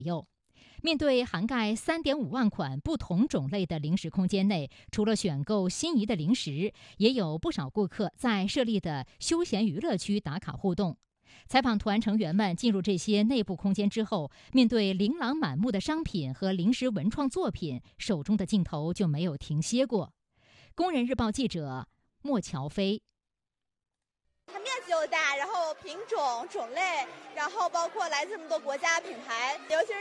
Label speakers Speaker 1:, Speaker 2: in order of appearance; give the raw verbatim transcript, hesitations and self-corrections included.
Speaker 1: 右。面对涵盖 三点五万款不同种类的零食空间内，除了选购心仪的零食，也有不少顾客在设立的休闲娱乐区打卡互动。采访团成员们进入这些内部空间之后，面对琳琅满目的商品和零食文创作品，手中的镜头就没有停歇过。工人日报记者莫乔飞。
Speaker 2: 它面积又大，然后品种种类，然后包括来自这么多国家品牌，尤其是